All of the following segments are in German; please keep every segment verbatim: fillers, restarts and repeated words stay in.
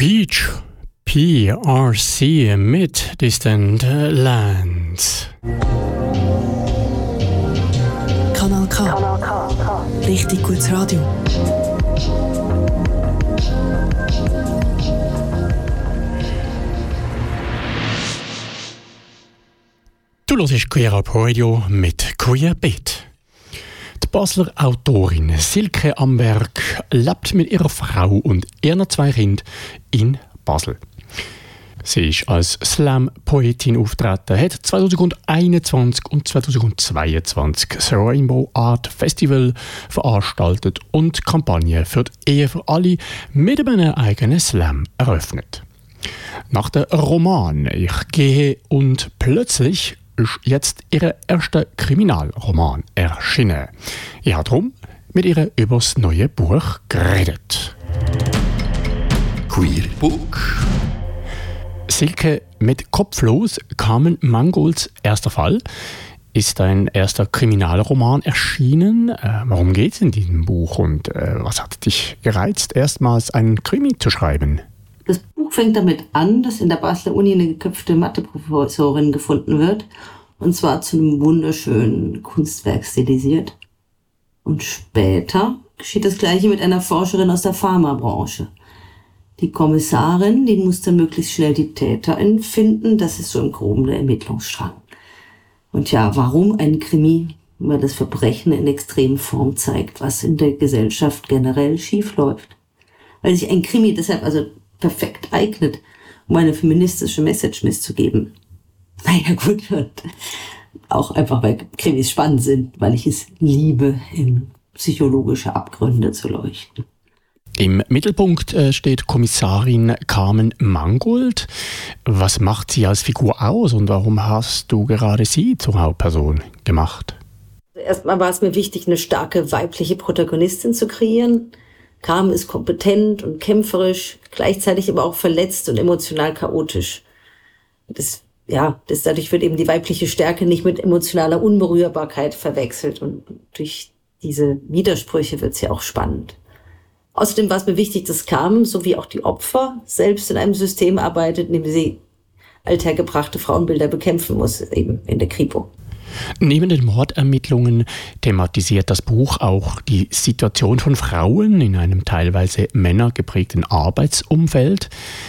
Preach P R C mit Distant Lands. Kanal K. Kanal K. Richtig gutes Radio. Du hörst Queer Up Radio mit Queer Beat. Die Basler Autorin Silke Amberg lebt mit ihrer Frau und ihren zwei Kindern in Basel. Sie ist als Slam-Poetin auftreten, hat zwanzig einundzwanzig und zwanzig zweiundzwanzig das Rainbow Art Festival veranstaltet und die Kampagne für die Ehe für alle mit einem eigenen Slam eröffnet. Nach dem Roman «Ich gehe und plötzlich» ist jetzt ihr erster Kriminalroman erschienen. Ich habe darum mit ihr über das neue Buch geredet. Queer Book. Silke, mit Kopflos, Carmen Mangolds erster Fall, ist dein erster Kriminalroman erschienen. Äh, worum geht es in diesem Buch und äh, was hat dich gereizt, erstmals einen Krimi zu schreiben? Das Buch fängt damit an, dass in der Basler Uni eine geköpfte Matheprofessorin gefunden wird. Und zwar zu einem wunderschönen Kunstwerk stilisiert. Und später geschieht das Gleiche mit einer Forscherin aus der Pharmabranche. Die Kommissarin, die muss dann möglichst schnell die TäterInnen finden. Das ist so im Groben der Ermittlungsstrang. Und ja, warum ein Krimi? Weil das Verbrechen in extremen Form zeigt, was in der Gesellschaft generell schief läuft. Weil sich ein Krimi deshalb also perfekt eignet, um eine feministische Message mitzugeben. Naja gut, und auch einfach, weil Krimis spannend sind, weil ich es liebe, in psychologische Abgründe zu leuchten. Im Mittelpunkt steht Kommissarin Carmen Mangold. Was macht sie als Figur aus und warum hast du gerade sie zur Hauptperson gemacht? Erstmal war es mir wichtig, eine starke weibliche Protagonistin zu kreieren. Carmen ist kompetent und kämpferisch, gleichzeitig aber auch verletzt und emotional chaotisch. Das, ja, das, dadurch wird eben die weibliche Stärke nicht mit emotionaler Unberührbarkeit verwechselt und durch diese Widersprüche wird sie auch spannend. Außerdem war es mir wichtig, dass Carmen, sowie auch die Opfer, selbst in einem System arbeitet, in dem sie althergebrachte Frauenbilder bekämpfen muss, eben in der Kripo. Neben den Mordermittlungen thematisiert das Buch auch die Situation von Frauen in einem teilweise männergeprägten Arbeitsumfeld.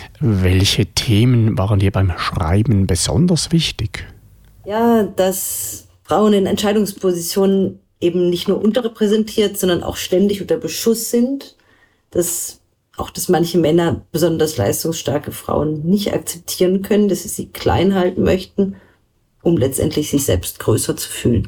Welche Themen waren dir beim Schreiben besonders wichtig? Ja, dass Frauen in Entscheidungspositionen eben nicht nur unterrepräsentiert, sondern auch ständig unter Beschuss sind. Dass auch, dass manche Männer, besonders leistungsstarke Frauen, nicht akzeptieren können, dass sie sie klein halten möchten, um letztendlich sich selbst größer zu fühlen.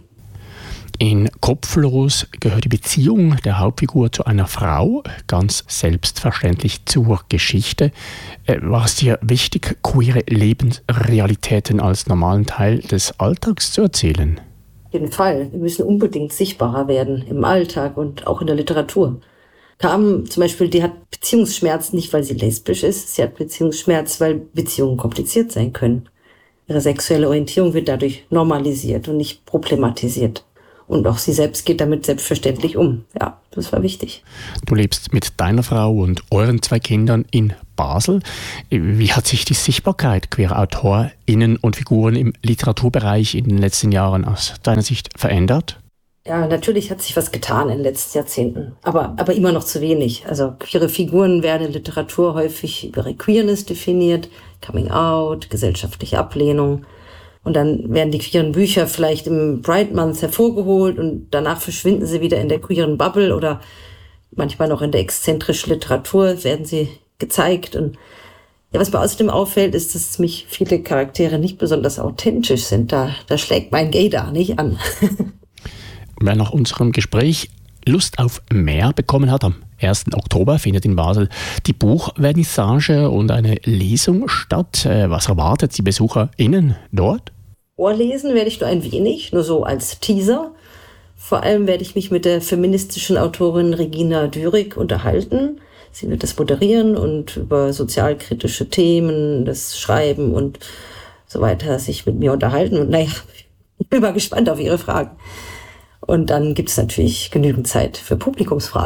In Kopflos gehört die Beziehung der Hauptfigur zu einer Frau ganz selbstverständlich zur Geschichte. War es dir wichtig, queere Lebensrealitäten als normalen Teil des Alltags zu erzählen? Auf jeden Fall. Wir müssen unbedingt sichtbarer werden im Alltag und auch in der Literatur. Carmen zum Beispiel, die hat Beziehungsschmerz nicht, weil sie lesbisch ist. Sie hat Beziehungsschmerz, weil Beziehungen kompliziert sein können. Ihre sexuelle Orientierung wird dadurch normalisiert und nicht problematisiert. Und auch sie selbst geht damit selbstverständlich um. Ja, das war wichtig. Du lebst mit deiner Frau und euren zwei Kindern in Basel. Wie hat sich die Sichtbarkeit queerer AutorInnen und Figuren im Literaturbereich in den letzten Jahren aus deiner Sicht verändert? Ja, natürlich hat sich was getan in den letzten Jahrzehnten, aber, aber immer noch zu wenig. Also queere Figuren werden in Literatur häufig über ihre Queerness definiert, Coming Out, gesellschaftliche Ablehnung. Und dann werden die queeren Bücher vielleicht im Pride Month hervorgeholt und danach verschwinden sie wieder in der queeren Bubble oder manchmal noch in der exzentrischen Literatur werden sie gezeigt. Und ja, was mir außerdem auffällt, ist, dass mich viele Charaktere nicht besonders authentisch sind. Da, da schlägt mein Gaydar nicht an. Wer nach unserem Gespräch Lust auf mehr bekommen hat, am ersten Oktober findet in Basel die Buchvernissage und eine Lesung statt. Was erwartet die BesucherInnen dort? Vorlesen werde ich nur ein wenig, nur so als Teaser. Vor allem werde ich mich mit der feministischen Autorin Regina Dürig unterhalten. Sie wird das moderieren und über sozialkritische Themen, das Schreiben und so weiter sich mit mir unterhalten. Und naja, ich bin mal gespannt auf Ihre Fragen. Und dann gibt es natürlich genügend Zeit für Publikumsfragen.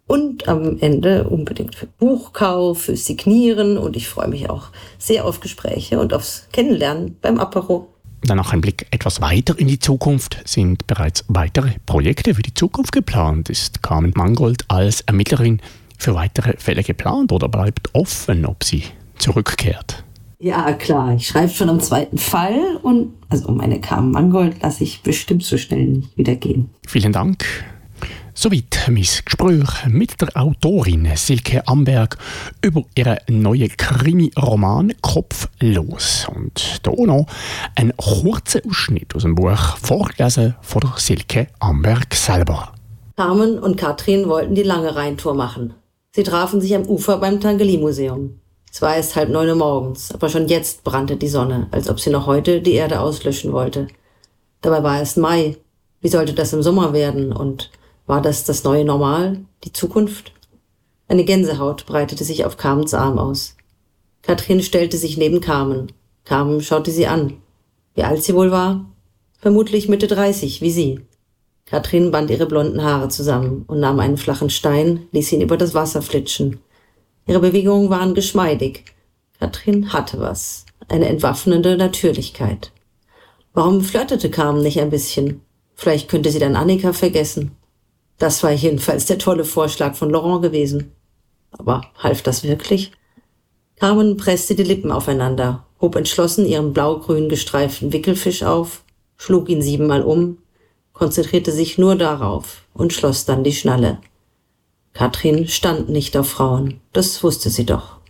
Und am Ende unbedingt für Buchkauf, für Signieren. Und ich freue mich auch sehr auf Gespräche und aufs Kennenlernen beim Apero. Danach ein Blick etwas weiter in die Zukunft. Sind bereits weitere Projekte für die Zukunft geplant? Ist Carmen Mangold als Ermittlerin für weitere Fälle geplant oder bleibt offen, ob sie zurückkehrt? Ja, klar. Ich schreibe schon am zweiten Fall. Und also meine Carmen Mangold lasse ich bestimmt so schnell nicht wieder gehen. Vielen Dank. Soweit mein Gespräch mit der Autorin Silke Amberg über ihren neuen Krimi-Roman «Kopflos». Und hier noch ein kurzer Ausschnitt aus dem Buch, vorgelesen von der Silke Amberg selber. Carmen und Katrin wollten die lange Rheintour machen. Sie trafen sich am Ufer beim Tangeli-Museum. Es war erst halb neun Uhr morgens, aber schon jetzt brannte die Sonne, als ob sie noch heute die Erde auslöschen wollte. Dabei war es Mai. Wie sollte das im Sommer werden und war das das neue Normal, die Zukunft? Eine Gänsehaut breitete sich auf Carmens Arm aus. Katrin stellte sich neben Carmen. Carmen schaute sie an. Wie alt sie wohl war? Vermutlich Mitte dreißig, wie sie. Katrin band ihre blonden Haare zusammen und nahm einen flachen Stein, ließ ihn über das Wasser flitschen. Ihre Bewegungen waren geschmeidig. Katrin hatte was. Eine entwaffnende Natürlichkeit. Warum flirtete Carmen nicht ein bisschen? Vielleicht könnte sie dann Annika vergessen. Das war jedenfalls der tolle Vorschlag von Laurent gewesen. Aber half das wirklich? Carmen presste die Lippen aufeinander, hob entschlossen ihren blau-grün gestreiften Wickelfisch auf, schlug ihn siebenmal um, konzentrierte sich nur darauf und schloss dann die Schnalle. Katrin stand nicht auf Frauen, das wusste sie doch.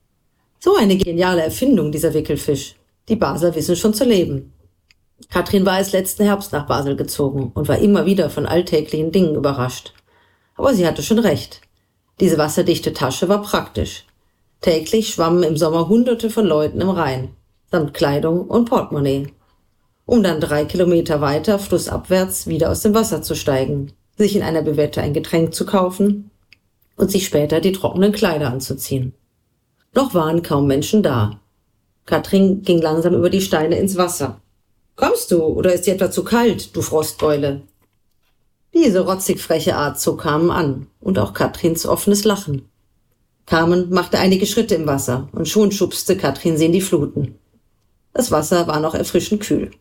So eine geniale Erfindung, dieser Wickelfisch. Die Basler wissen schon zu leben. Katrin war erst letzten Herbst nach Basel gezogen und war immer wieder von alltäglichen Dingen überrascht. Aber sie hatte schon recht. Diese wasserdichte Tasche war praktisch. Täglich schwammen im Sommer Hunderte von Leuten im Rhein, samt Kleidung und Portemonnaie, um dann drei Kilometer weiter flussabwärts wieder aus dem Wasser zu steigen, sich in einer Buvette ein Getränk zu kaufen und sich später die trockenen Kleider anzuziehen. Noch waren kaum Menschen da. Katrin ging langsam über die Steine ins Wasser. »Kommst du, oder ist dir etwa zu kalt, du Frostbeule?« Diese rotzig freche Art zog Carmen an und auch Katrins offenes Lachen. Carmen machte einige Schritte im Wasser und schon schubste Katrin sie in die Fluten. Das Wasser war noch erfrischend kühl.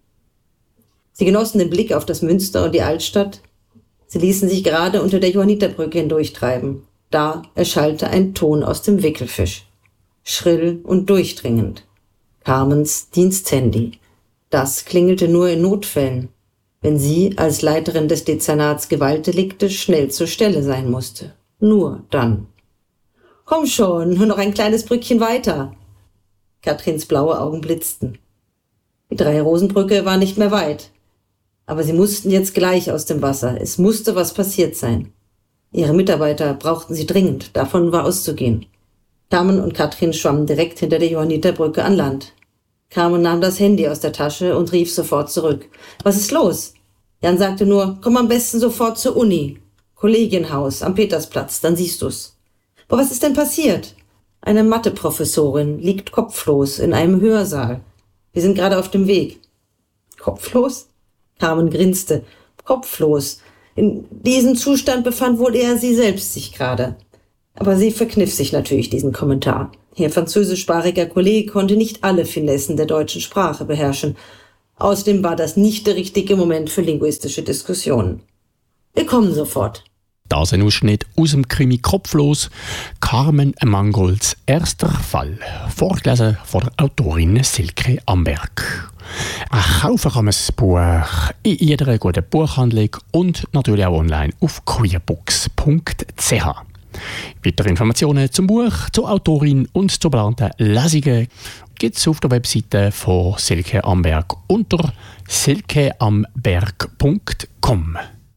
Sie genossen den Blick auf das Münster und die Altstadt. Sie ließen sich gerade unter der Johanniterbrücke hindurchtreiben. Da erschallte ein Ton aus dem Wickelfisch. Schrill und durchdringend. Carmens Diensthandy. Das klingelte nur in Notfällen, wenn sie als Leiterin des Dezernats Gewaltdelikte schnell zur Stelle sein musste. Nur dann. »Komm schon, nur noch ein kleines Brückchen weiter!« Katrins blaue Augen blitzten. Die Drei-Rosen-Brücke war nicht mehr weit. Aber sie mussten jetzt gleich aus dem Wasser. Es musste was passiert sein. Ihre Mitarbeiter brauchten sie dringend. Davon war auszugehen. Carmen und Katrin schwammen direkt hinter der Johanniterbrücke an Land. Carmen nahm das Handy aus der Tasche und rief sofort zurück. »Was ist los?« Jan sagte nur, »Komm am besten sofort zur Uni. Kollegienhaus am Petersplatz, dann siehst du's.« »Aber was ist denn passiert?« »Eine Matheprofessorin liegt kopflos in einem Hörsaal. Wir sind gerade auf dem Weg.« »Kopflos?« Carmen grinste. »Kopflos. In diesem Zustand befand wohl eher sie selbst sich gerade.« Aber sie verkniff sich natürlich diesen Kommentar. Ihr französischsprachiger Kollege konnte nicht alle Finessen der deutschen Sprache beherrschen. Außerdem war das nicht der richtige Moment für linguistische Diskussionen. Wir kommen sofort. Das ein Ausschnitt aus dem Krimi «Kopflos», Carmen Mangolds erster Fall, vorgelesen von der Autorin Silke Amberg. Kaufen kann man das Buch in jeder guten Buchhandlung und natürlich auch online auf queerbooks punkt c h. Weitere Informationen zum Buch, zur Autorin und zu geplanten Lesungen gibt es auf der Webseite von Silke Amberg unter silke amberg punkt com.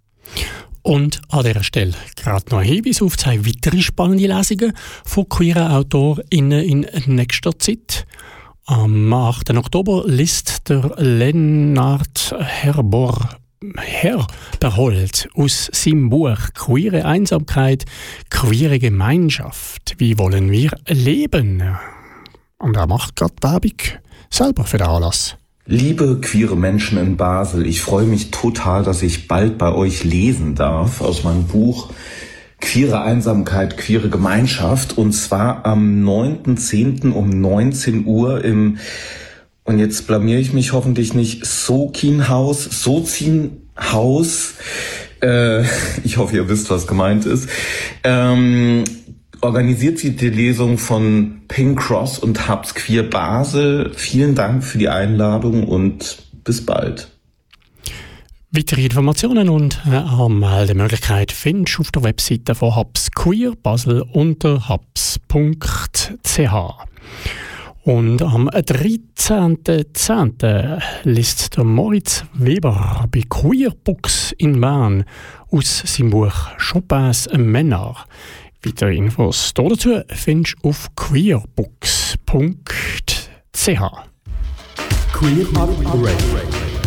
Und an dieser Stelle gerade noch ein Hinweis auf zwei weitere spannende Lesungen von queeren AutorInnen in nächster Zeit. Am achten Oktober liest der Lennart Herbor Herberhold aus seinem Buch «Queere Einsamkeit, queere Gemeinschaft. Wie wollen wir leben?» Und er macht gerade Werbung selber für den Anlass. Liebe queere Menschen in Basel, ich freue mich total, dass ich bald bei euch lesen darf aus meinem Buch queere Einsamkeit, queere Gemeinschaft. Und zwar am neunten zehnten um neunzehn Uhr im, und jetzt blamiere ich mich hoffentlich nicht, Sokin-Haus, Sozin-Haus. Äh, ich hoffe, ihr wisst, was gemeint ist. Ähm, organisiert sie die Lesung von Pink Cross und Hubs Queer Basel. Vielen Dank für die Einladung und bis bald. Weitere Informationen und eine Anmeldemöglichkeit findest du auf der Webseite von Hubs Queer Basel unter hubs punkt c h. Und am dreizehnten zehnten liest der Moritz Weber bei Queer Books in Bern aus seinem Buch Chopins Männer. Weitere Infos dazu findest du auf queerbooks punkt c h. Queer Up Radio.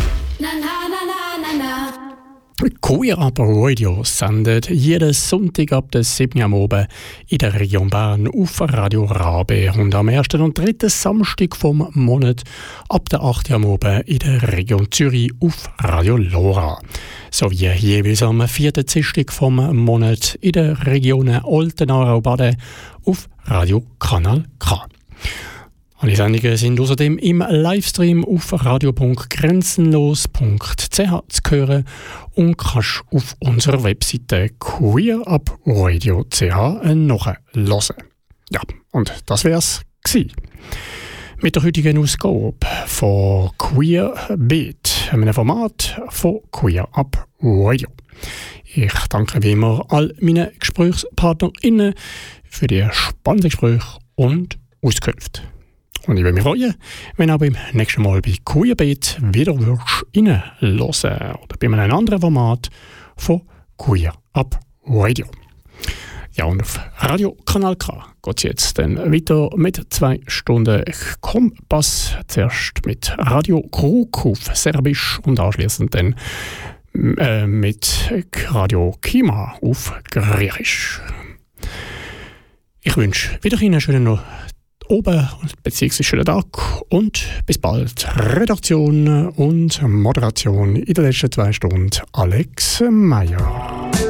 Queer Up Radio sendet jeden Sonntag ab der siebten am Abend in der Region Bern auf Radio Rabe und am ersten und dritten Samstag vom Monat ab der achten am Abend in der Region Zürich auf Radio Lora. Sowie jeweils am vierten Dienstag vom Monat in der Region Olten-Aarau-Baden auf Radio Kanal K. Alle Sendungen sind außerdem im Livestream auf radio punkt grenzenlos punkt c h zu hören und kannst auf unserer Webseite queerupradio punkt c h nachhören. Ja, und das wär's gsi mit der heutigen Ausgabe von Queer Beat, einem Format von Queer Up Radio. Ich danke wie immer all meinen GesprächspartnerInnen für die spannenden Gespräche und Auskünfte. Und ich würde mich freuen, wenn auch beim nächsten Mal bei Queerbeat wieder würdest reinhören oder bei einem anderen Format von Queer Up Radio. Ja, und auf Radio Kanal K geht es jetzt dann weiter mit zwei Stunden Kompass. Zuerst mit Radio Kruk auf Serbisch und anschließend dann äh, mit Radio Kima auf Griechisch. Ich wünsche wieder einen schönen Oben bzw. schönen Tag und bis bald. Redaktion und Moderation in den letzten zwei Stunden Alex Meyer.